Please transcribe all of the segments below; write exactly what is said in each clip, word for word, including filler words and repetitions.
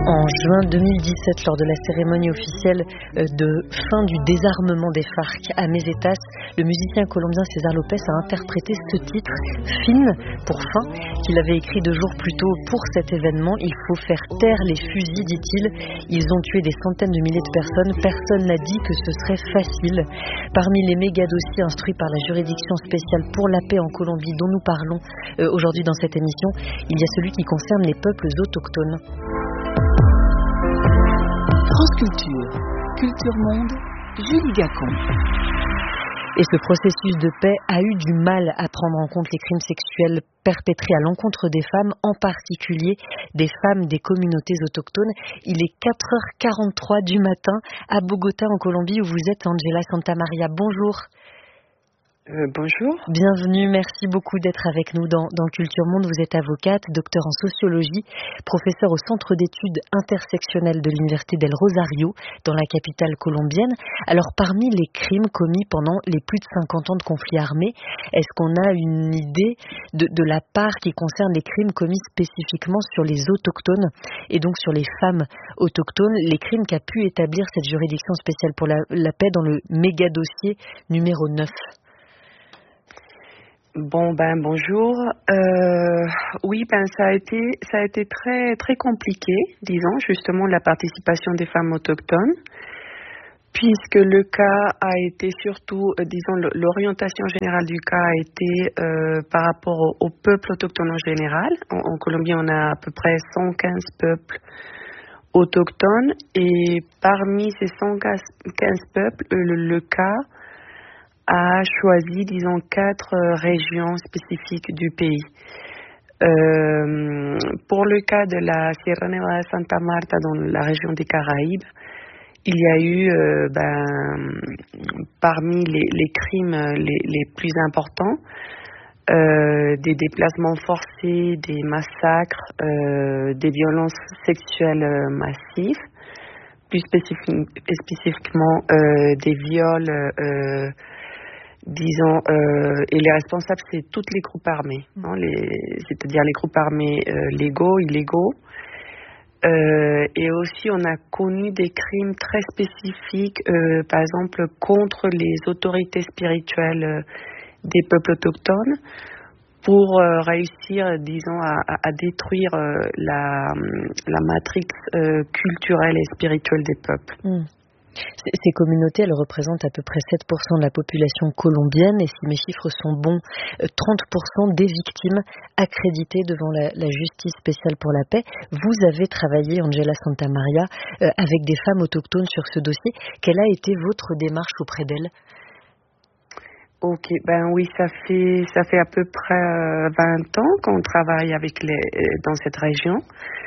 En juin deux mille dix-sept, lors de la cérémonie officielle de fin du désarmement des FARC à Mesetas, le musicien colombien César Lopez a interprété ce titre, Fin pour fin, qu'il avait écrit deux jours plus tôt pour cet événement. Il faut faire taire les fusils, dit-il. Ils ont tué des centaines de milliers de personnes. Personne n'a dit que ce serait facile. Parmi les méga dossiers instruits par la juridiction spéciale pour la paix en Colombie dont nous parlons euh, aujourd'hui dans cette émission, il y a celui qui concerne les peuples autochtones. France Culture, Culture Monde, Julie Gacon. Et ce processus de paix a eu du mal à prendre en compte les crimes sexuels perpétrés à l'encontre des femmes, en particulier des femmes des communautés autochtones. Il est quatre heures quarante-trois du matin à Bogota, en Colombie, où vous êtes, Angela Santamaria. Bonjour. Euh, bonjour. Bienvenue, merci beaucoup d'être avec nous dans, dans Culture Monde. Vous êtes avocate, docteur en sociologie, professeur au Centre d'études intersectionnelles de l'Université del Rosario, dans la capitale colombienne. Alors, parmi les crimes commis pendant les plus de cinquante ans de conflits armés, est-ce qu'on a une idée de, de la part qui concerne les crimes commis spécifiquement sur les autochtones et donc sur les femmes autochtones, les crimes qu'a pu établir cette juridiction spéciale pour la, la paix dans le méga dossier numéro neuf? Bon ben bonjour. Euh, oui ben ça a été ça a été très très compliqué, disons justement la participation des femmes autochtones, puisque le cas a été surtout, euh, disons l'orientation générale du cas a été euh, par rapport au, au peuple autochtone en général. En, en Colombie on a à peu près cent quinze peuples autochtones et parmi ces cent quinze peuples le, le cas a choisi, disons, quatre euh, régions spécifiques du pays. Euh, pour le cas de la Sierra Nevada de Santa Marta, dans la région des Caraïbes, il y a eu, euh, ben, parmi les, les crimes les, les plus importants, euh, des déplacements forcés, des massacres, euh, des violences sexuelles massives, plus spécifi- spécifiquement euh, des viols, euh, disons, euh, et les responsables, c'est toutes les groupes armés, hein, les, c'est-à-dire les groupes armés euh, légaux, illégaux. Euh, et aussi, on a connu des crimes très spécifiques, euh, par exemple, contre les autorités spirituelles euh, des peuples autochtones, pour euh, réussir, disons, à, à, à détruire euh, la, la matrix euh, culturelle et spirituelle des peuples. Mmh. Ces communautés, elles représentent à peu près sept pour cent de la population colombienne et si mes chiffres sont bons, trente pour cent des victimes accréditées devant la, la justice spéciale pour la paix. Vous avez travaillé, Angela Santamaria, euh, avec des femmes autochtones sur ce dossier. Quelle a été votre démarche auprès d'elles? Ok, ben oui, ça fait ça fait à peu près vingt ans qu'on travaille avec les dans cette région.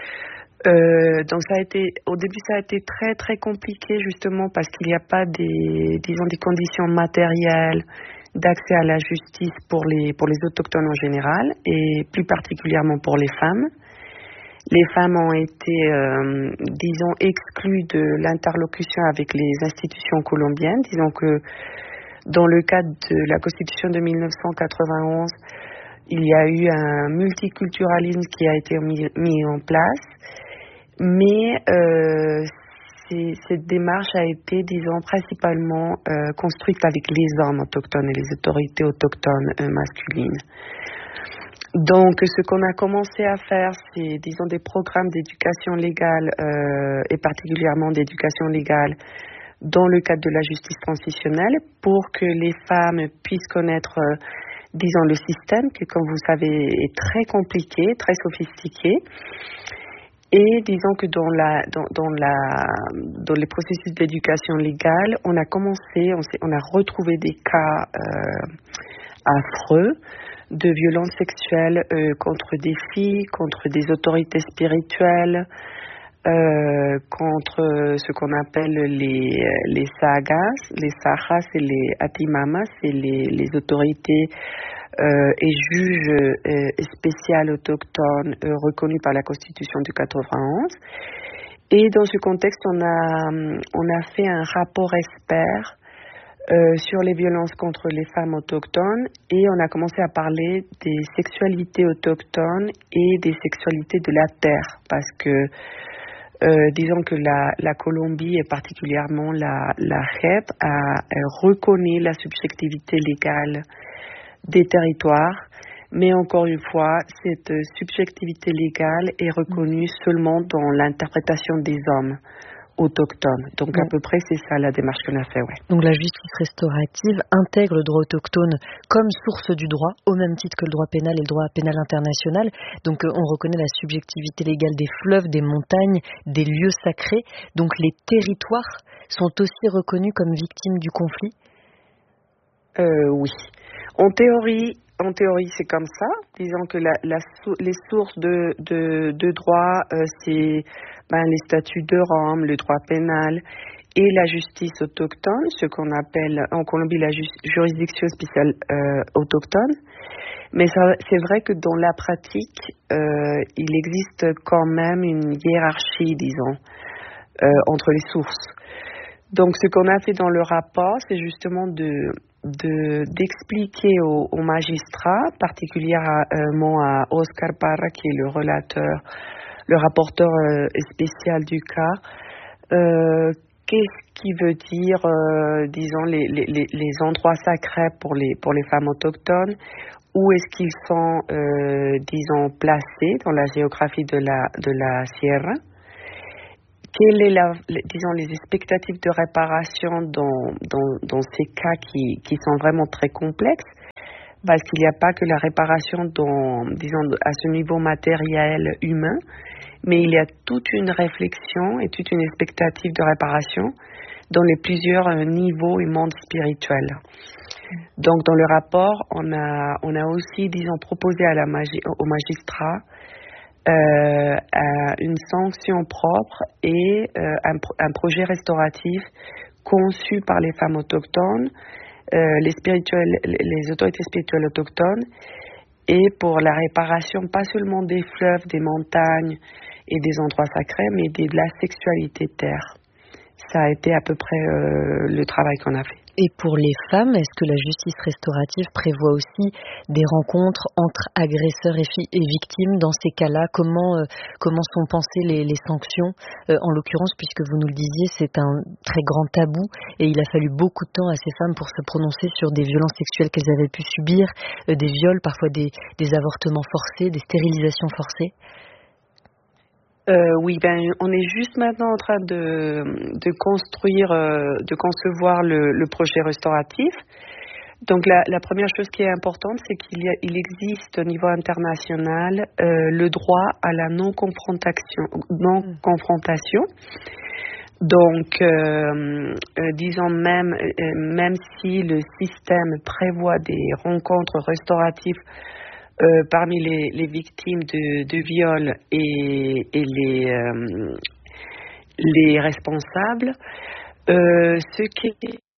Euh, donc ça a été, au début ça a été très très compliqué justement parce qu'il n'y a pas des, disons des conditions matérielles d'accès à la justice pour les pour les autochtones en général et plus particulièrement pour les femmes. Les femmes ont été, euh, disons, exclues de l'interlocution avec les institutions colombiennes. Disons que dans le cadre de la Constitution de mille neuf cent quatre-vingt-onze, il y a eu un multiculturalisme qui a été mis, mis en place. Mais euh, cette démarche a été, disons, principalement euh, construite avec les hommes autochtones et les autorités autochtones euh, masculines. Donc, ce qu'on a commencé à faire, c'est, disons, des programmes d'éducation légale euh, et particulièrement d'éducation légale dans le cadre de la justice transitionnelle pour que les femmes puissent connaître, euh, disons, le système qui, comme vous savez, est très compliqué, très sophistiqué. Et disons que dans la dans, dans la dans les processus d'éducation légale, on a commencé, on, on a retrouvé des cas euh, affreux de violences sexuelles euh, contre des filles, contre des autorités spirituelles, euh, contre ce qu'on appelle les les sagas, les sajas et les atimamas, c'est les les autorités Euh, et juge euh, spécial autochtone euh, reconnu par la Constitution du quatre-vingt-onze. Et dans ce contexte, on a, on a fait un rapport expert euh, sur les violences contre les femmes autochtones et on a commencé à parler des sexualités autochtones et des sexualités de la terre parce que Euh, disons que la, la Colombie et particulièrement la, la R E P a, a reconnu la subjectivité légale des territoires, mais encore une fois, cette subjectivité légale est reconnue seulement dans l'interprétation des hommes autochtones. Donc ouais. À peu près, c'est ça la démarche qu'on a fait. Ouais. Donc la justice restaurative intègre le droit autochtone comme source du droit, au même titre que le droit pénal et le droit pénal international. Donc euh, on reconnaît la subjectivité légale des fleuves, des montagnes, des lieux sacrés. Donc les territoires sont aussi reconnus comme victimes du conflit. Euh, oui. En théorie, en théorie, c'est comme ça. Disons que la, la, les sources de, de, de droit, euh, c'est ben, les statuts de Rome, le droit pénal et la justice autochtone, ce qu'on appelle en Colombie la ju- juridiction spéciale euh, autochtone. Mais ça, c'est vrai que dans la pratique, euh, il existe quand même une hiérarchie, disons, euh, entre les sources. Donc, ce qu'on a fait dans le rapport, c'est justement de, de d'expliquer aux, aux magistrats, particulièrement à Oscar Parra, qui est le relateur, le rapporteur euh, spécial du cas, euh, qu'est-ce qui veut dire, euh, disons, les, les, les endroits sacrés pour les, pour les femmes autochtones, où est-ce qu'ils sont, euh, disons, placés dans la géographie de la, de la Sierra. Quelles est la, disons, les expectatives de réparation dans, dans, dans ces cas qui, qui sont vraiment très complexes, parce qu'il n'y a pas que la réparation dans, disons, à ce niveau matériel humain, mais il y a toute une réflexion et toute une expectative de réparation dans les plusieurs niveaux et mondes spirituels. Donc, dans le rapport, on a, on a aussi, disons, proposé à la magi- aux magistrats Euh, une sanction propre et euh, un, un projet restauratif conçu par les femmes autochtones, euh, les, spirituels, les autorités spirituelles autochtones, et pour la réparation pas seulement des fleuves, des montagnes et des endroits sacrés, mais de la sexualité terre. Ça a été à peu près euh, le travail qu'on a fait. Et pour les femmes, est-ce que la justice restaurative prévoit aussi des rencontres entre agresseurs et, fi- et victimes dans ces cas-là? Comment, euh, comment sont pensées les, les sanctions? euh, En l'occurrence, puisque vous nous le disiez, c'est un très grand tabou et il a fallu beaucoup de temps à ces femmes pour se prononcer sur des violences sexuelles qu'elles avaient pu subir, euh, des viols, parfois des, des avortements forcés, des stérilisations forcées. Euh, oui, ben on est juste maintenant en train de, de construire, euh, de concevoir le, le projet restauratif. Donc la, la première chose qui est importante, c'est qu'il y a, il existe au niveau international euh, le droit à la non-confrontation. non-confrontation. Donc, euh, euh, disons même, euh, même si le système prévoit des rencontres restauratives Euh, parmi les, les victimes de, de viol et, et les, euh, les responsables, euh, ce qui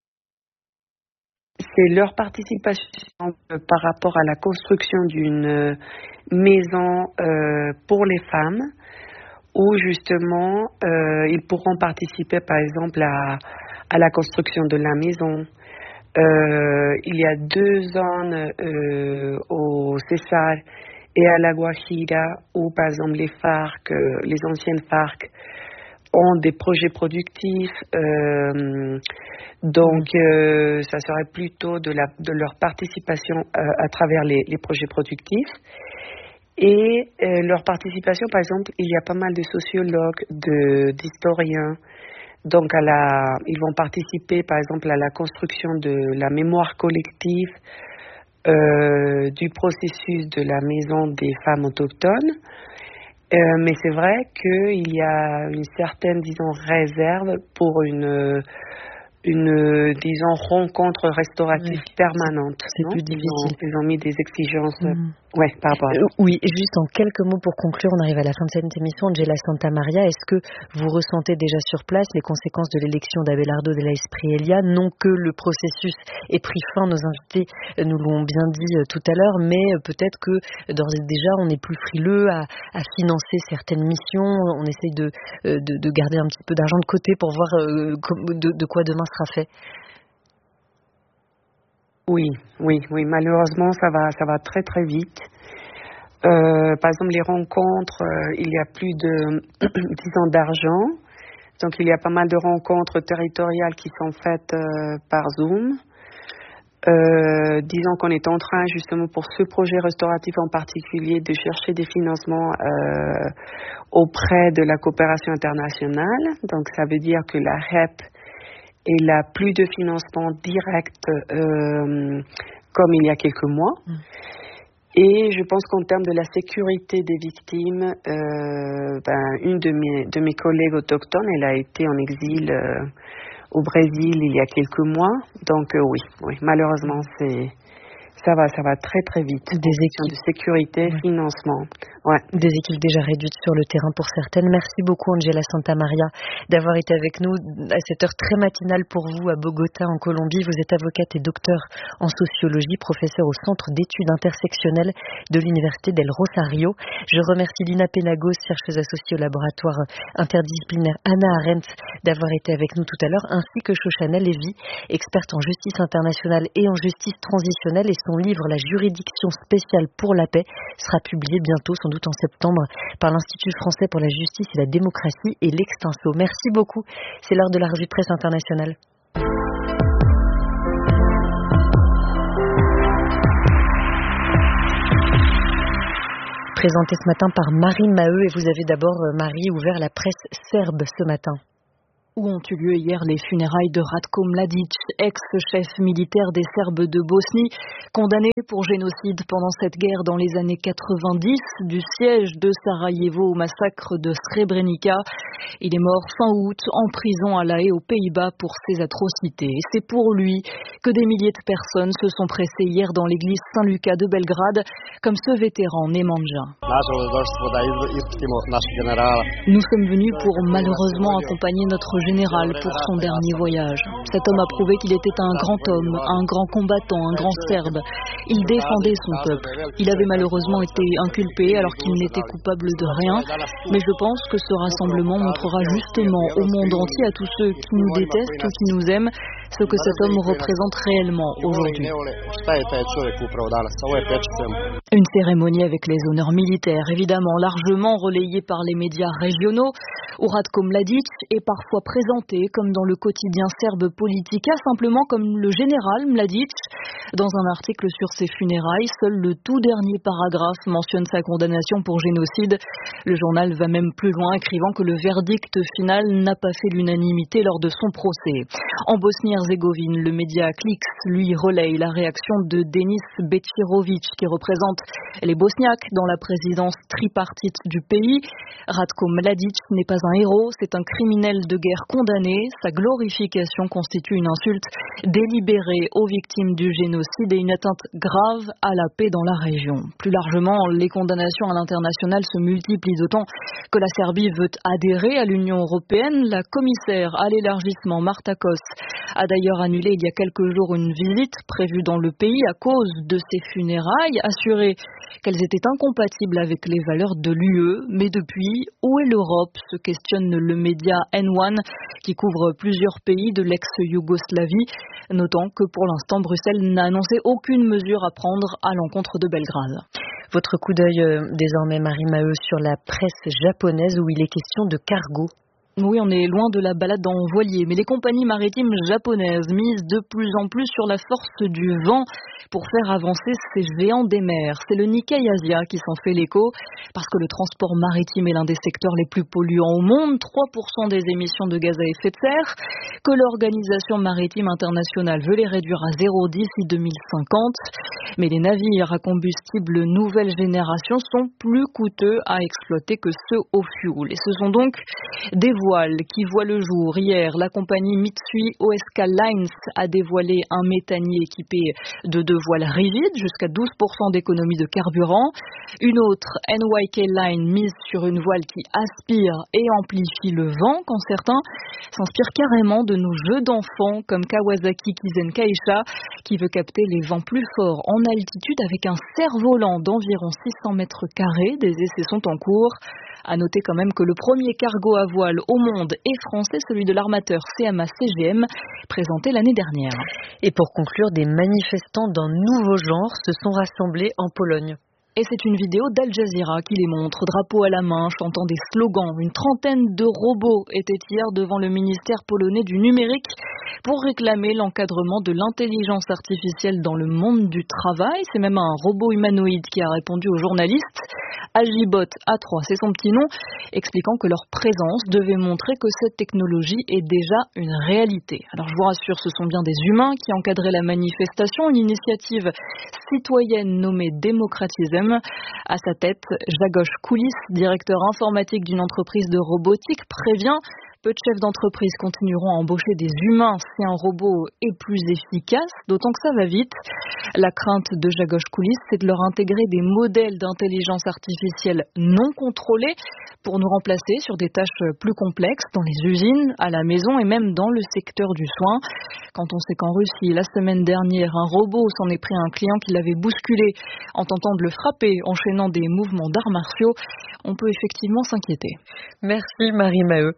c'est leur participation par rapport à la construction d'une maison euh, pour les femmes, où justement euh, ils pourront participer par exemple à, à la construction de la maison. Euh, il y a deux zones euh, au César et à la Guajira où, par exemple, les FARC, euh, les anciennes FARC, ont des projets productifs. Euh, donc, euh, ça serait plutôt de, la, de leur participation euh, à travers les, les projets productifs. Et euh, leur participation, par exemple, il y a pas mal de sociologues, de, d'historiens. Donc, à la, ils vont participer, par exemple, à la construction de la mémoire collective euh, du processus de la maison des femmes autochtones. Euh, mais c'est vrai qu'il y a une certaine, disons, réserve pour une, une disons, rencontre restaurative oui, permanente. C'est non plus difficile. Ils ont, ils ont mis des exigences. Mmh. Ouais, par rapport à ça. Euh, oui, juste en quelques mots pour conclure, on arrive à la fin de cette émission. Angela Santamaria, est-ce que vous ressentez déjà sur place les conséquences de l'élection d'Abelardo de la Espriella? Non que le processus ait pris fin, nos invités nous l'ont bien dit tout à l'heure, mais peut-être que d'ores et déjà on est plus frileux à, à financer certaines missions, on essaye de, de, de garder un petit peu d'argent de côté pour voir de, de quoi demain sera fait. Oui, oui, oui. Malheureusement, ça va, ça va très très vite. Euh, par exemple, les rencontres, euh, il y a plus de dix ans d'argent. Donc, il y a pas mal de rencontres territoriales qui sont faites euh, par Zoom. Euh, disons qu'on est en train, justement, pour ce projet restauratif en particulier, de chercher des financements euh, auprès de la coopération internationale. Donc, ça veut dire que la R E P elle a plus de financement direct euh, comme il y a quelques mois. Mmh. Et je pense qu'en termes de la sécurité des victimes, euh, ben, une de mes, de mes collègues autochtones, elle a été en exil euh, au Brésil il y a quelques mois. Donc euh, oui, oui, malheureusement, c'est, ça va, ça va très très vite. Des équipes de sécurité, ouais. Financement. Ouais. Des équipes déjà réduites sur le terrain pour certaines. Merci beaucoup Angela Santamaria d'avoir été avec nous à cette heure très matinale pour vous à Bogota en Colombie. Vous êtes avocate et docteur en sociologie, professeur au Centre d'études intersectionnelles de l'Université del Rosario. Je remercie Lina Penagos, chercheuse associée au laboratoire interdisciplinaire Anna Arendt d'avoir été avec nous tout à l'heure, ainsi que Shoshana Levy, experte en justice internationale et en justice transitionnelle, et son livre La juridiction spéciale pour la paix sera publié bientôt, sans doute en septembre, par l'Institut français pour la justice et la démocratie et l'Extinso. Merci beaucoup. C'est l'heure de la revue de presse internationale. Présentée ce matin par Marie Maheu, et vous avez d'abord, Marie, ouvert la presse serbe ce matin. Où ont eu lieu hier les funérailles de Ratko Mladic, ex-chef militaire des Serbes de Bosnie, condamné pour génocide pendant cette guerre dans les années quatre-vingt-dix, du siège de Sarajevo au massacre de Srebrenica. Il est mort fin août en prison à La Haye aux Pays-Bas pour ses atrocités. Et c'est pour lui que des milliers de personnes se sont pressées hier dans l'église Saint-Lucas de Belgrade, comme ce vétéran Nemanja. Nous sommes venus pour malheureusement accompagner notre général pour son dernier voyage. Cet homme a prouvé qu'il était un grand homme, un grand combattant, un grand Serbe. Il défendait son peuple. Il avait malheureusement été inculpé alors qu'il n'était coupable de rien. Mais je pense que ce rassemblement montrera justement au monde entier, à tous ceux qui nous détestent ou qui nous aiment, ce que cet homme représente réellement aujourd'hui. Une cérémonie avec les honneurs militaires, évidemment largement relayée par les médias régionaux, où Ratko Mladic est parfois présenté comme dans le quotidien serbe Politika, simplement comme le général Mladic. Dans un article sur ses funérailles, seul le tout dernier paragraphe mentionne sa condamnation pour génocide. Le journal va même plus loin, écrivant que le verdict final n'a pas fait l'unanimité lors de son procès. En Bosnie-Herzégovine, le média Klix, lui, relaye la réaction de Denis Bećirović, qui représente les Bosniaques dans la présidence tripartite du pays. Ratko Mladic n'est pas un héros, c'est un criminel de guerre condamné. Sa glorification constitue une insulte délibérée aux victimes du génocide et une atteinte grave à la paix dans la région. Plus largement, les condamnations à l'international se multiplient d'autant que la Serbie veut adhérer à l'Union européenne. La commissaire à l'élargissement, Marta Kos, a d'ailleurs annulé il y a quelques jours une visite prévue dans le pays à cause de ses funérailles, assurée qu'elles étaient incompatibles avec les valeurs de l'U E. Mais depuis, où est l'Europe, se questionne le média N un qui couvre plusieurs pays de l'ex-Yougoslavie, notant que pour l'instant Bruxelles n'a annoncé aucune mesure à prendre à l'encontre de Belgrade. Votre coup d'œil euh, désormais, Marie Maheu, sur la presse japonaise où il est question de cargo. Oui, on est loin de la balade en voilier, mais les compagnies maritimes japonaises misent de plus en plus sur la force du vent pour faire avancer ces géants des mers. C'est le Nikkei Asia qui s'en fait l'écho, parce que le transport maritime est l'un des secteurs les plus polluants au monde, trois pour cent des émissions de gaz à effet de serre, que l'Organisation maritime internationale veut les réduire à zéro d'ici deux mille cinquante. Mais les navires à combustible nouvelle génération sont plus coûteux à exploiter que ceux au fioul. Et ce sont donc des voiles qui voient le jour. Hier, la compagnie Mitsui O S K Lines a dévoilé un méthanier équipé de deux voiles rigides, jusqu'à douze pour cent d'économie de carburant. Une autre, N Y K Line, mise sur une voile qui aspire et amplifie le vent, quand certains s'inspirent carrément de nos jeux d'enfants, comme Kawasaki Kizen Kaisha, qui veut capter les vents plus forts en altitude avec un cerf-volant d'environ six cents mètres carrés. Des essais sont en cours. À noter quand même que le premier cargo à voile au monde est français, celui de l'armateur C M A C G M, présenté l'année dernière. Et pour conclure, des manifestants d'un nouveau genre se sont rassemblés en Pologne. Et c'est une vidéo d'Al Jazeera qui les montre, drapeau à la main, chantant des slogans. Une trentaine de robots étaient hier devant le ministère polonais du numérique pour réclamer l'encadrement de l'intelligence artificielle dans le monde du travail. C'est même un robot humanoïde qui a répondu aux journalistes. Agibot A trois, c'est son petit nom, expliquant que leur présence devait montrer que cette technologie est déjà une réalité. Alors je vous rassure, ce sont bien des humains qui encadraient la manifestation, une initiative citoyenne nommée Democratism. À sa tête, Jagosh Koulis, directeur informatique d'une entreprise de robotique, prévient: peu de chefs d'entreprise continueront à embaucher des humains si un robot est plus efficace, d'autant que ça va vite. La crainte de Jagosh Koulis, c'est de leur intégrer des modèles d'intelligence artificielle non contrôlés pour nous remplacer sur des tâches plus complexes dans les usines, à la maison et même dans le secteur du soin. Quand on sait qu'en Russie, la semaine dernière, un robot s'en est pris à un client qui l'avait bousculé en tentant de le frapper, enchaînant des mouvements d'arts martiaux, on peut effectivement s'inquiéter. Merci Marie Maheu.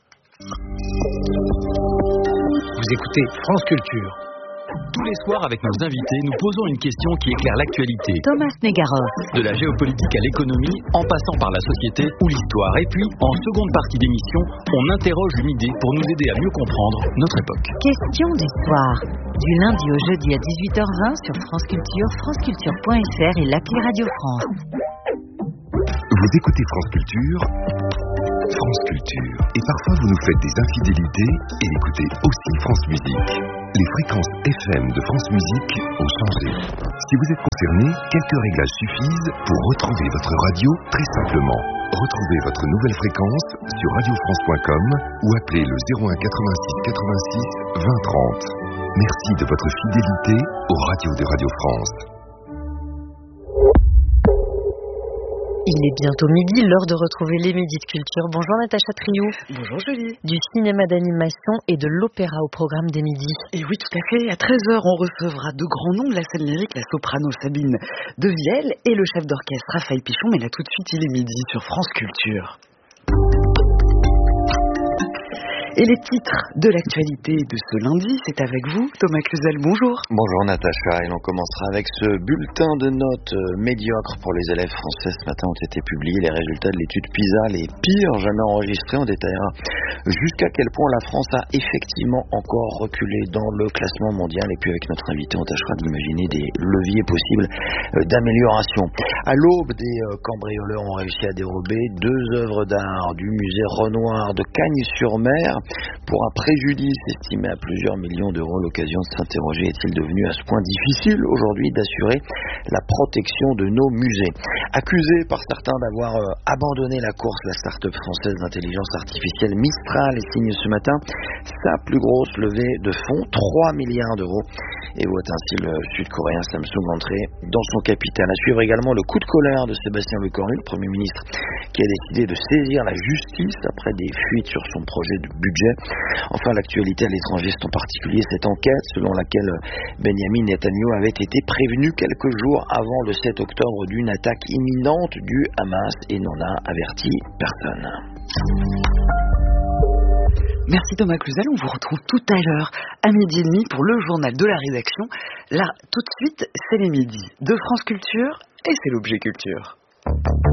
Vous écoutez France Culture. Tous les soirs, avec nos invités, nous posons une question qui éclaire l'actualité. Thomas Negaroff. De la géopolitique à l'économie, en passant par la société ou l'histoire. Et puis, en seconde partie d'émission, on interroge une idée pour nous aider à mieux comprendre notre époque. Question d'histoire. Du lundi au jeudi à dix-huit heures vingt sur France Culture, franceculture point f r et l'appli Radio France. Vous écoutez France Culture, France Culture. Et parfois vous nous faites des infidélités et écoutez aussi France Musique. Les fréquences F M de France Musique ont changé. Si vous êtes concerné, quelques réglages suffisent pour retrouver votre radio très simplement. Retrouvez votre nouvelle fréquence sur radio france point com ou appelez le zéro un quatre-vingt-six quatre-vingt-six vingt trente. Merci de votre fidélité aux radios de Radio France. Il est bientôt midi, l'heure de retrouver les Midis de Culture. Bonjour Natacha Triou. Bonjour Julie. Du cinéma d'animation et de l'opéra au programme des Midis. Et oui, tout à fait. À treize heures, on recevra deux grands noms de la scène lyrique, la soprano Sabine Devielle et le chef d'orchestre Raphaël Pichon. Mais là, tout de suite, il est midi sur France Culture. Et les titres de l'actualité de ce lundi, c'est avec vous, Thomas Cluzel, bonjour. Bonjour Natacha, et l'on commencera avec ce bulletin de notes médiocres pour les élèves français. Ce matin ont été publiés les résultats de l'étude PISA, les pires jamais enregistrés. On détaillera jusqu'à quel point la France a effectivement encore reculé dans le classement mondial. Et puis avec notre invité, on tâchera d'imaginer des leviers possibles d'amélioration. À l'aube, des cambrioleurs ont réussi à dérober deux œuvres d'art du musée Renoir de Cagnes-sur-Mer. Pour un préjudice estimé à plusieurs millions d'euros, l'occasion de s'interroger: est-il devenu à ce point difficile aujourd'hui d'assurer la protection de nos musées? Accusée par certains d'avoir euh, abandonné la course, la start-up française d'intelligence artificielle Mistral signe ce matin sa plus grosse levée de fonds, trois milliards d'euros, et voit ainsi le sud-coréen Samsung entrer dans son capital. À suivre également le coup de colère de Sébastien Lecornu, le Premier ministre, qui a décidé de saisir la justice après des fuites sur son projet de budget. Enfin, l'actualité à l'étranger, c'est en particulier cette enquête selon laquelle Benjamin Netanyahu avait été prévenu quelques jours avant le sept octobre d'une attaque imminente du Hamas et n'en a averti personne. Merci Thomas Cluzel, on vous retrouve tout à l'heure à midi et demi pour le journal de la rédaction. Là, tout de suite, c'est les midis de France Culture et c'est l'objet culture.